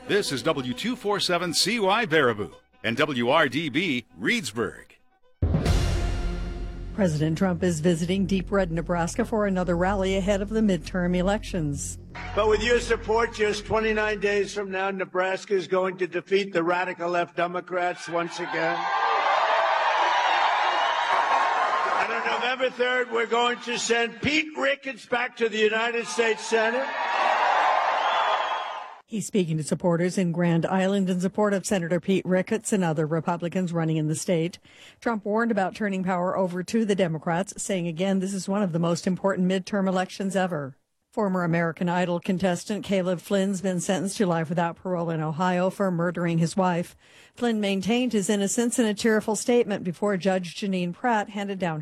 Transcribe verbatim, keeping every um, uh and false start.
This is W two forty-seven C Y Baraboo and W R D B Reedsburg. President Trump is visiting Deep Red, Nebraska for another rally ahead of the midterm elections. But with your support, just twenty-nine days from now, Nebraska is going to defeat the radical left Democrats once again. And on November third, we're going to send Pete Ricketts back to the United States Senate. He's speaking to supporters in Grand Island in support of Senator Pete Ricketts and other Republicans running in the state. Trump warned about turning power over to the Democrats, saying again this is one of the most important midterm elections ever. Former American Idol contestant Caleb Flynn's been sentenced to life without parole in Ohio for murdering his wife. Flynn maintained his innocence in a tearful statement before Judge Janine Pratt handed down